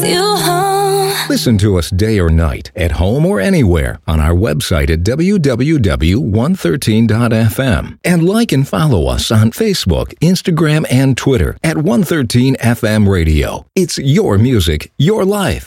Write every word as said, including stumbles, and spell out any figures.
you home. Listen to us day or night, at home or anywhere, on our website at w w w dot one thirteen dot f m. And like and follow us on Facebook, Instagram, and Twitter at one thirteen F M Radio. It's your music, your life.